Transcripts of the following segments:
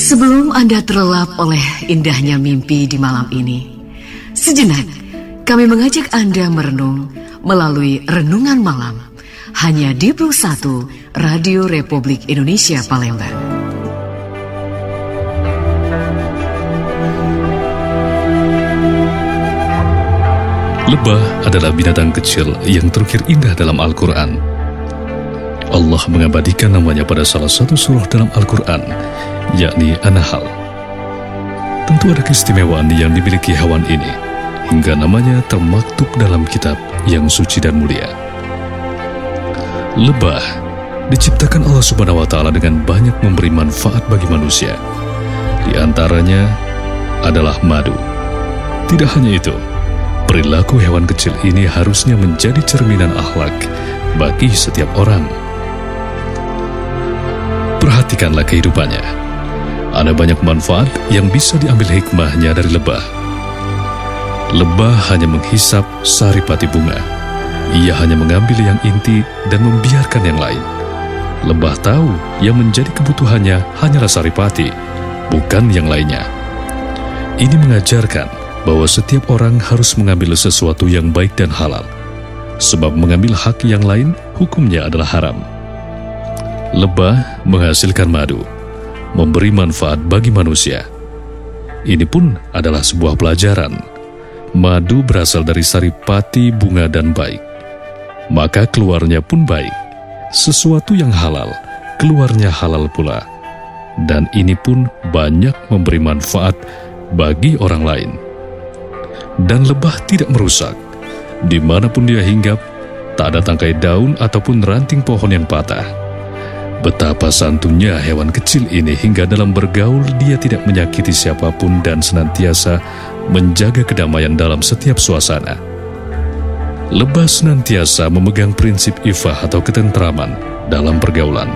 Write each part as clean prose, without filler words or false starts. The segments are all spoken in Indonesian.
Sebelum Anda terlelap oleh indahnya mimpi di malam ini, sejenak kami mengajak Anda merenung melalui Renungan Malam hanya di Plus 1 Radio Republik Indonesia Palembang. Lebah adalah binatang kecil yang terukir indah dalam Al-Quran. Allah mengabadikan namanya pada salah satu surah dalam Al-Quran, yakni An-Nahl. Tentu ada keistimewaan yang dimiliki hewan ini, hingga namanya termaktub dalam kitab yang suci dan mulia. Lebah diciptakan Allah Subhanahu wa Ta'ala dengan banyak memberi manfaat bagi manusia. Di antaranya adalah madu. Tidak hanya itu, perilaku hewan kecil ini harusnya menjadi cerminan akhlak bagi setiap orang. Perhatikanlah kehidupannya. Ada banyak manfaat yang bisa diambil hikmahnya dari lebah. Lebah hanya menghisap saripati bunga. Ia hanya mengambil yang inti dan membiarkan yang lain. Lebah tahu yang menjadi kebutuhannya hanyalah saripati, bukan yang lainnya. Ini mengajarkan bahwa setiap orang harus mengambil sesuatu yang baik dan halal, sebab mengambil hak yang lain hukumnya adalah haram. Lebah menghasilkan madu, memberi manfaat bagi manusia. Ini pun adalah sebuah pelajaran. Madu berasal dari saripati bunga dan baik, maka keluarnya pun baik. Sesuatu yang halal, keluarnya halal pula. Dan ini pun banyak memberi manfaat bagi orang lain. Dan lebah tidak merusak. Dimanapun dia hinggap, tak ada tangkai daun ataupun ranting pohon yang patah. Betapa santunnya hewan kecil ini hingga dalam bergaul dia tidak menyakiti siapapun dan senantiasa menjaga kedamaian dalam setiap suasana. Lebah senantiasa memegang prinsip ifah atau ketentraman dalam pergaulan.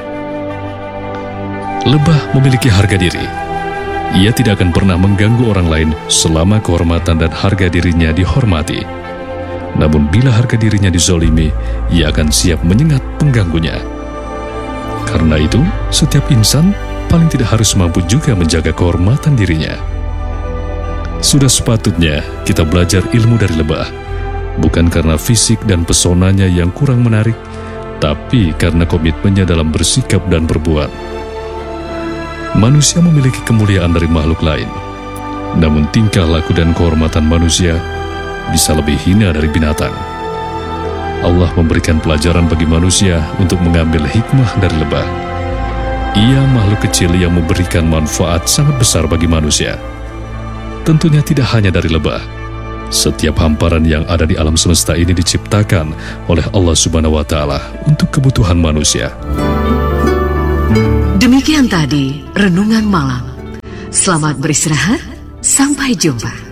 Lebah memiliki harga diri. Ia tidak akan pernah mengganggu orang lain selama kehormatan dan harga dirinya dihormati. Namun bila harga dirinya dizolimi, ia akan siap menyengat pengganggunya. Karena itu, setiap insan paling tidak harus mampu juga menjaga kehormatan dirinya. Sudah sepatutnya kita belajar ilmu dari lebah, bukan karena fisik dan pesonanya yang kurang menarik, tapi karena komitmennya dalam bersikap dan berbuat. Manusia memiliki kemuliaan dari makhluk lain, namun tingkah laku dan kehormatan manusia bisa lebih hina dari binatang. Allah memberikan pelajaran bagi manusia untuk mengambil hikmah dari lebah. Ia makhluk kecil yang memberikan manfaat sangat besar bagi manusia. Tentunya tidak hanya dari lebah. Setiap hamparan yang ada di alam semesta ini diciptakan oleh Allah Subhanahu wa Ta'ala untuk kebutuhan manusia. Demikian tadi Renungan Malam. Selamat beristirahat, sampai jumpa.